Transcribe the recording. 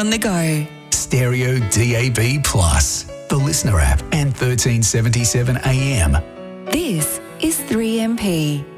on the go. Stereo DAB+, the Listener app and 1377 AM. This is 3MP.